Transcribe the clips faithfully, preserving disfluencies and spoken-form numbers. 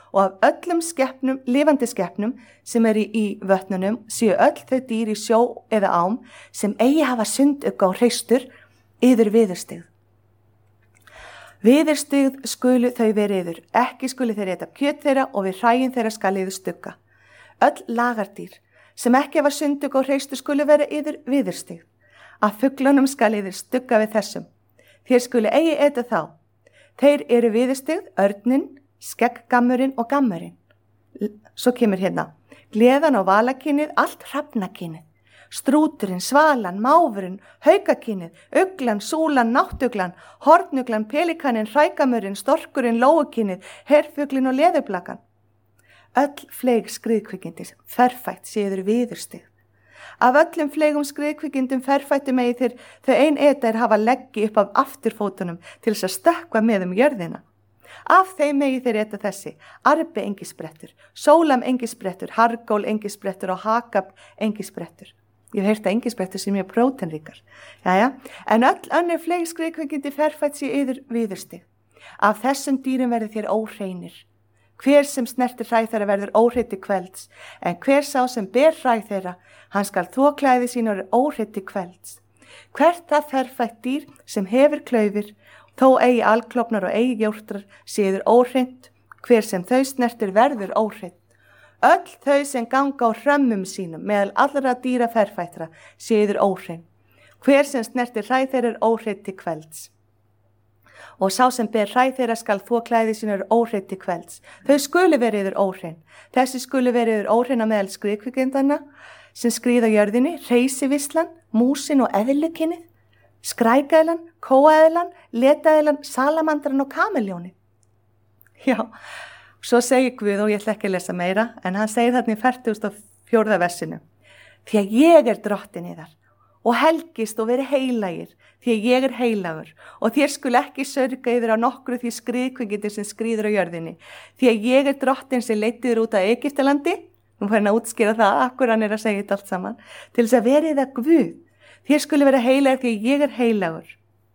og af öllum skeppnum, lifandi skeppnum sem er í, í vötnunum séu öll þau dýr í sjó eða ám sem eigi hafa sundugga og hreistur yður viðurstigð. Viðurstigð skulu þau verið yður, ekki skulu þeir éta kjöt þeirra og við hræin þeirra skal yður stugga. Öll lagardýr sem ekki hafa sundugga og hreistur skulu vera yður viðurstigð. Af fuglunum skal yður stugga við þessum. Þér skulu eigi eta þá. Þeir eru viðurstigð, örnin, skegggammurinn og gammurinn. Svo kemur hérna, gleðan og valakynið, allt hrafnakynið, strúturinn, svalan, máfurinn, haukakynið, uglan, súlan, náttuglan, hornuglan, pelikaninn, hrægamurinn, storkurinn, lóukynið, herfuglinn og leðurblakan. Öll fleig skriðkvikindis, ferfætt séður viðurstigð. Af öllum fleigum skriðkvikindum ferfættu megi þeir þau ein eta er hafa leggi upp af afturfótunum til þess að stökkva með um jörðina. Af þeim megi þeir eta þessi, arbi engisbrettur, sólam engisbrettur, hargól engisbrettur og hakab engisbrettur. Ég hef heyrt að engisbrettur sem er prótenríkar. Jæja, en öll önnur fleig skriðkvikindi ferfætt sé yður viðurstig. Af þessum dýrum verði þér óhreinir. Hver sem snertir hræ þeirra verður óhreinn til kvelds, en hver sá sem ber hræ þeirra, hann skal þvo klæði sín og er óhreinn til kvelds. Hvert það ferfætt dýr sem hefur klaufir, þó eigi alklofnar og eigi jórtrar, séður óhreint, hver sem þau snertir verður óhreint. Öll þau sem ganga á hrömmum sínum meðal allra dýra ferfættra, séður óhreint. Hver sem snertir hræ þeirra er óhreinn til kvelds. Og sá sem ber hræ þeirra skal þvo klæði sín og er óhreinn til kvelds. Þau skulu verið yður óhrein. Þessi skulu verið yður óhrein á meðal skriðkvikindana sem skríða jörðinni, hreysivislan, músin og eðlukynið, skrægæðlan, kóaeðlan, letaeðlan, salamandran og kameljónið. Já, svo segir Guð, og ég ætla ekki að lesa meira, en hann segir þarna í fertugasta og fjórða versinu. Því að ég er drottin yðar og helgist og veri heilagir, því að ég er heilagur og þér skul ekki sörga yfir á nokkru því skriðkvikindi sem skríður á jörðinni, því að ég er drottin sem leiddi þér út af Egyptalandi, nú fær hann að útskýra það, akkur hann er að segja þetta allt saman, til þess að verið það Guð, þér skuli vera heilagur því að ég er heilagur.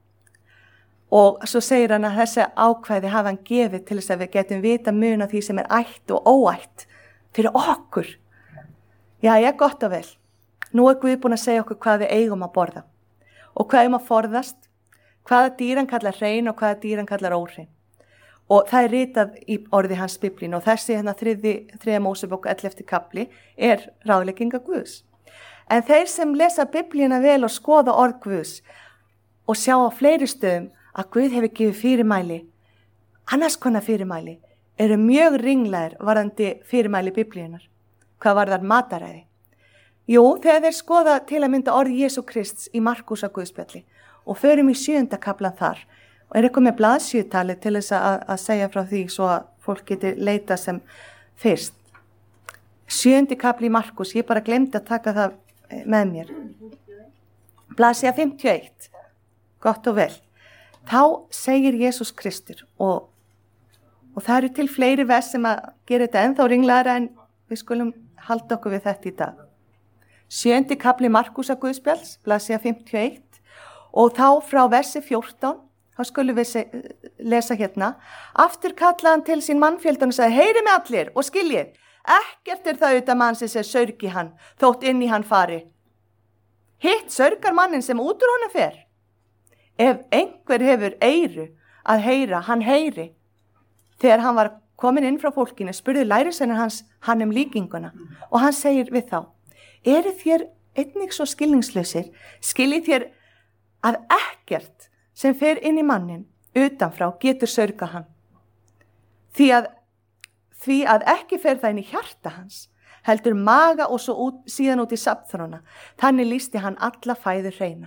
Og svo segir hann að þessi ákvæði hafa hann gefið til þess að við getum vita mun á því sem er ætt og óætt fyrir okkur. Já, ég er gott og vel. Nú er Guð búin að segja okkur hvað við eigum að borða og hvað eigum að forðast, hvaða dýran kallar hrein og hvaða dýran kallar óhrein. Og það er ritað í orði hans biblínu og þessi hérna þriði, þriðja Mósebók ellefti kapli er ráðlegginga Guðs. En þeir sem lesa biblíuna vel og skoða orð Guðs og sjá á fleiri stöðum að Guð hefur gefið fyrirmæli, annars konar fyrirmæli, eru mjög ringlaðir varðandi fyrirmæli biblíunar. Hvað varðar mataræði? Jú, þegar þeir skoða til að mynda orð Jesú Krists í Markúsa Guðspjalli og förum í sjöunda kaplan þar og er eitthvað með blaðsjötali til þess að, að segja frá því svo að fólk geti leita sem fyrst. Sjöundi kapli í Markús, ég bara glemdi að taka það með mér. Blaðsíða fimmtíu og eitt, gott og vel. Þá segir Jesús Kristur og, og það eru til fleiri vers sem að gera þetta ennþá ringlaðara en við skulum halda okkur við þetta í dag. Sjöndi kapli Markúsa Guðspjalls, blaðsíða fimmtíu og eitt og þá frá versi fjórtán, þá skulum við se, lesa hérna, aftur kallaði hann til sín mannfjöldan og sagði, heyri mig allir og skiljið, ekkert er það utan mannsins er sörgi hann, þótt inn í hann fari. Hitt sörgar mannin sem út úr honum fer. Ef einhver hefur eyru að heyra, hann heyri. Þegar hann var komin inn frá fólkinu, spurði lærisveinar hans hann um líkinguna og hann segir við þá, eru þér einnig svo skilningslausir, skiljið þér að ekkert sem fer inn í mannin utanfrá getur sörga hann. Því að, því að ekki fer það inn í hjarta hans, heldur maga og svo út, síðan út í safnþróna. Þannig lýsti hann alla fæðu hreina.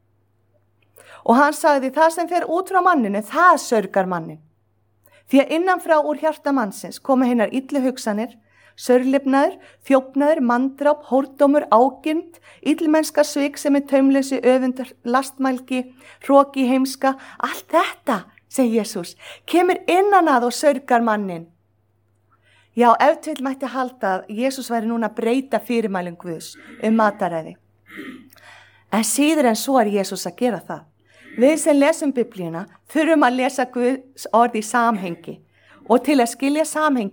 Og hann sagði, það sem fer út frá manninu, það sörgar mannin. Því að innanfrá úr hjarta mannsins koma hinnar illu hugsanir, sörlifnaður, þjófnaður, manndráp, hórdómur, ágirnd, illmennska svik sem er taumleysi, öfundar, lastmælgi, hroki, heimska, allt þetta, segir Jesús, kemur innan að og sörgar mannin. Já, ef til mætti halda að Jesús væri núna að breyta fyrirmælum Guðs um mataræði. En síður en svo er Jesús að gera það. Við sem lesum biblíuna þurfum að lesa Guðs orð í samhengi og til að skilja samhengi